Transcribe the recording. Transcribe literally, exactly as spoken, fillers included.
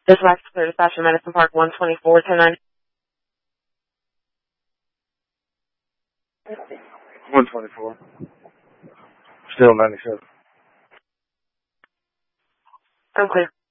This is Max clear to Sasha Madison Park, one twenty-four, ten ninety. one twenty-four. Still ninety-seven. I'm clear.